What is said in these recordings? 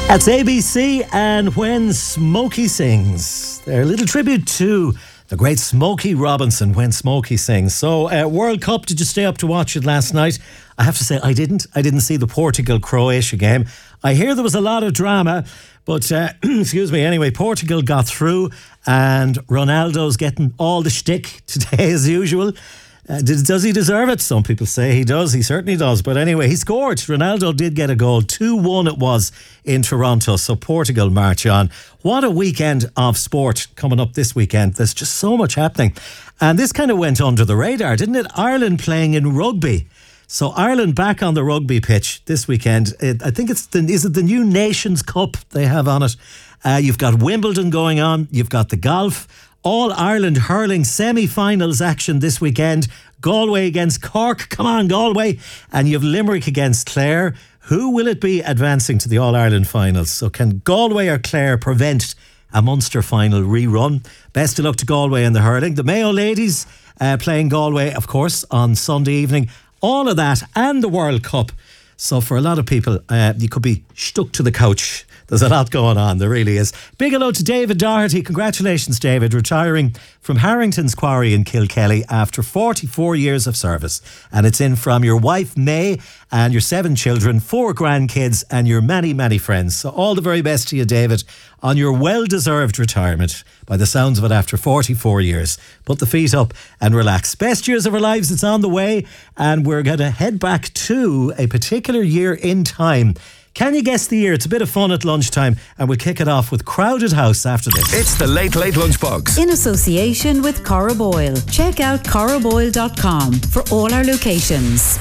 That's ABC and When Smokey Sings. They're a little tribute to the great Smokey Robinson, When Smokey Sings. So, World Cup, did you stay up to watch it last night? I have to say, I didn't see the Portugal-Croatia game. I hear there was a lot of drama, but, excuse me, anyway, Portugal got through and Ronaldo's getting all the shtick today as usual. Does he deserve it? Some people say he does. He certainly does. But anyway, he scored. Ronaldo did get a goal. 2-1 it was in Toronto. So Portugal march on. What a weekend of sport coming up this weekend. There's just so much happening. And this kind of went under the radar, didn't it? Ireland playing in rugby. So Ireland back on the rugby pitch this weekend. I think is it the new Nations Cup they have on it? You've got Wimbledon going on. You've got the golf. All Ireland hurling semi-finals action this weekend. Galway against Cork. Come on, Galway. And you've Limerick against Clare. Who will it be advancing to the All-Ireland finals? So can Galway or Clare prevent a Munster final rerun? Best of luck to Galway in the hurling. The Mayo ladies playing Galway, of course, on Sunday evening. All of that and the World Cup. So for a lot of people, you could be stuck to the couch. There's a lot going on, there really is. Big hello to David Doherty. Congratulations, David, retiring from Harrington's Quarry in Kilkelly after 44 years of service. And it's in from your wife, May, and your 7 children, 4 grandkids, and your many, many friends. So all the very best to you, David, on your well-deserved retirement, by the sounds of it, after 44 years. Put the feet up and relax. Best years of our lives, it's on the way, and we're going to head back to a particular year in time. Can you guess the year? It's a bit of fun at lunchtime, and we'll kick it off with Crowded House after this. It's the Late Late Lunchbox. In association with Cora Boyle. Check out coraboyle.com for all our locations.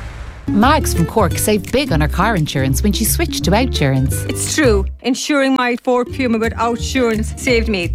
Mags from Cork saved big on her car insurance when she switched to Outsurance. It's true. Insuring my Ford Puma with Outsurance saved me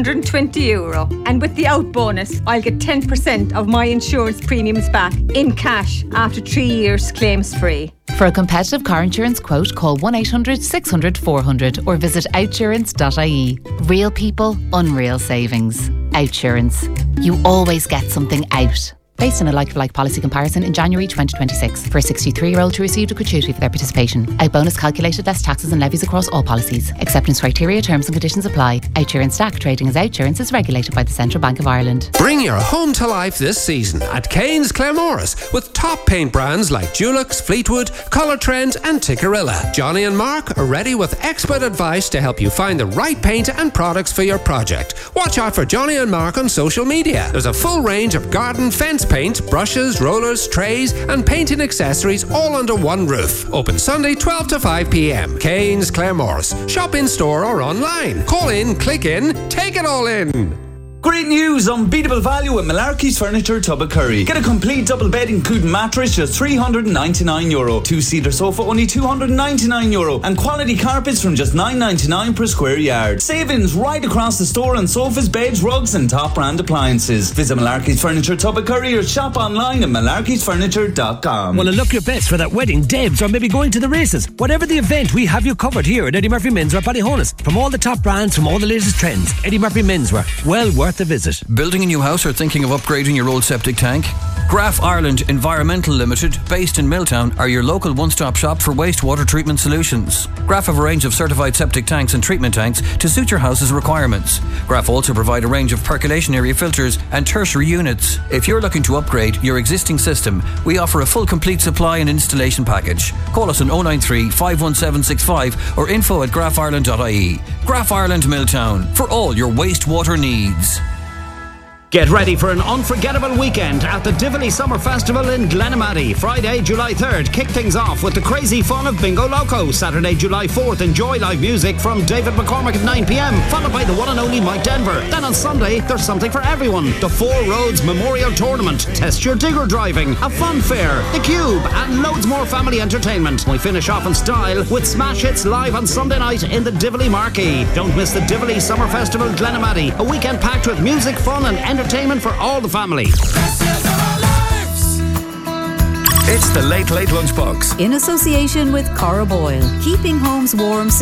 €220. And with the Out bonus, I'll get 10% of my insurance premiums back in cash after 3 years claims free. For a competitive car insurance quote, call 1-800-600-400 or visit outsurance.ie. Real people, unreal savings. Outsurance. You always get something out. Based on a like-for-like policy comparison in January 2026 for a 63-year-old who received a gratuity for their participation. Out bonus calculated less taxes and levies across all policies. Acceptance criteria, terms and conditions apply. Outsurance DAC trading as Outsurance is regulated by the Central Bank of Ireland. Bring your home to life this season at Kane's Claremorris with top paint brands like Dulux, Fleetwood, Colour Trend and Tikkurila. Johnny and Mark are ready with expert advice to help you find the right paint and products for your project. Watch out for Johnny and Mark on social media. There's a full range of garden fence paint, brushes, rollers, trays and painting accessories all under one roof. Open Sunday 12 to 5 p.m. Kane's Claremorris. Shop in store or online. Call in, click in, take it all in. Great news! Unbeatable value at Malarkey's Furniture, Tubbacurry. Get a complete double bed including mattress, just €399. 2-seater sofa, only €299. And quality carpets from just $9.99 per square yard. Savings right across the store on sofas, beds, rugs and top brand appliances. Visit Malarkey's Furniture, Tubbacurry or shop online at malarkeysfurniture.com. Want to look your best for that wedding, debs or maybe going to the races? Whatever the event, we have you covered here at Eddie Murphy Menswear Ballyhonus. From all the top brands, from all the latest trends, Eddie Murphy Menswear, well worth the visit. Building a new house or thinking of upgrading your old septic tank? Graf Ireland Environmental Limited, based in Milltown, are your local one-stop shop for wastewater treatment solutions. Graf have a range of certified septic tanks and treatment tanks to suit your house's requirements. Graf also provide a range of percolation area filters and tertiary units. If you're looking to upgrade your existing system, we offer a full complete supply and installation package. Call us on 093 51765 or info@grafireland.ie. Graf Ireland Milltown, for all your wastewater needs. Get ready for an unforgettable weekend at the Tivoli Summer Festival in Glenamaddy. Friday, July 3rd, kick things off with the crazy fun of Bingo Loco. Saturday, July 4th, enjoy live music from David McCormick at 9 p.m, followed by the one and only Mike Denver. Then on Sunday, there's something for everyone. The Four Roads Memorial Tournament, test your digger driving, a fun fair, the Cube, and loads more family entertainment. We finish off in style with Smash Hits live on Sunday night in the Tivoli Marquee. Don't miss the Tivoli Summer Festival Glenamaddy, a weekend packed with music, fun and entertainment for all the family. It's the Late Late Lunchbox. In association with Cora Boyle. Keeping homes warm since